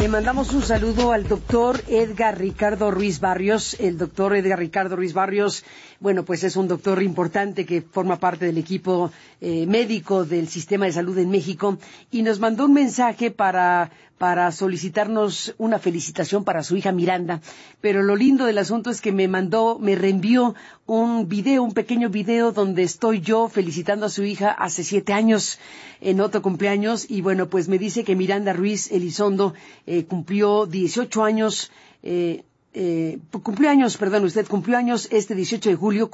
Le mandamos un saludo al doctor Edgar Ricardo Ruiz Barrios. El doctor Edgar Ricardo Ruiz Barrios, bueno, pues es un doctor importante que forma parte del equipo médico del sistema de salud en México y nos mandó un mensaje para solicitarnos una felicitación para su hija Miranda. Pero lo lindo del asunto es que me reenvió un pequeño video donde estoy yo felicitando a su hija hace 7 años en otro cumpleaños y bueno, pues me dice que Miranda Ruiz Elizondo cumplió 18 años, cumplió años este 18 de julio,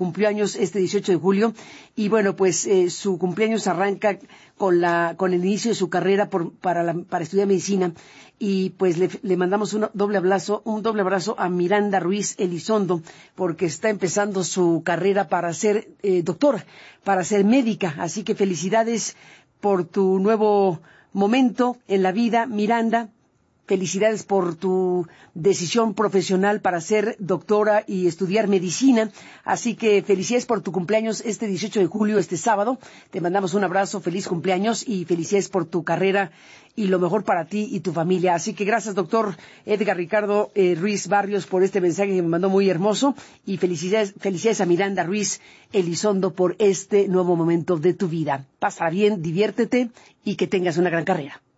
y bueno, pues su cumpleaños arranca con el inicio de su carrera para estudiar medicina y pues le mandamos un doble abrazo a Miranda Ruiz Elizondo porque está empezando su carrera para ser doctora, para ser médica, así que felicidades por tu nuevo momento en la vida, Miranda. Felicidades por tu decisión profesional para ser doctora y estudiar medicina. Así que felicidades por tu cumpleaños este 18 de julio, este sábado. Te mandamos un abrazo, feliz cumpleaños y felicidades por tu carrera y lo mejor para ti y tu familia. Así que gracias, doctor Edgar Ricardo Ruiz Barrios, por este mensaje que me mandó muy hermoso. Y felicidades a Miranda Ruiz Elizondo por este nuevo momento de tu vida. Pásala bien, diviértete y que tengas una gran carrera.